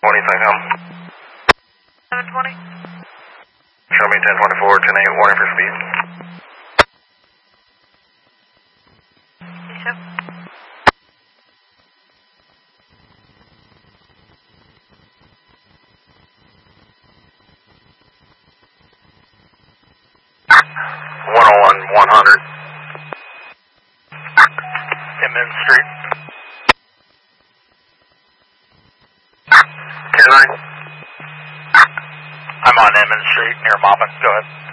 20, come. 720. Show me 1024, 10-8, warning for speed. Yes, 101, 100. Emmons Street. Caroline? I'm on Emmons Street near Maupin. Go ahead.